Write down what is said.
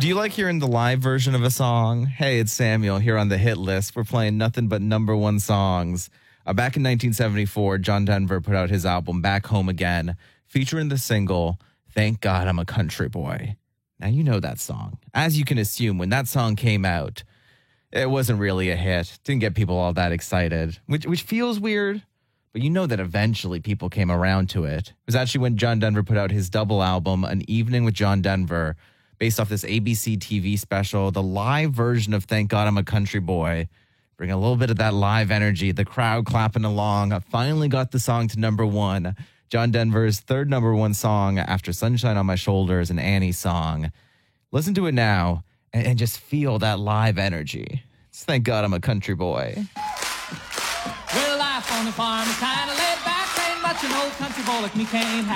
Do you like hearing the live version of a song? Hey, it's Samuel here on the hit list. We're playing nothing but number one songs. Back in 1974, John Denver put out his album Back Home Again, featuring the single, Thank God I'm a Country Boy. Now, you know that song. As you can assume, when that song came out, it wasn't really a hit. Didn't get people all that excited, which feels weird. But you know that eventually people came around to it. It was actually when John Denver put out his double album, An Evening with John Denver, based off this ABC TV special, the live version of Thank God I'm a Country Boy. Bring a little bit of that live energy, the crowd clapping along. Finally got the song to number one. John Denver's third number one song after Sunshine on My Shoulders, an Annie song. Listen to it now and just feel that live energy. It's Thank God I'm a Country Boy. Well, life on the farm is kind of laid back. Ain't much an old country boy like me can't have.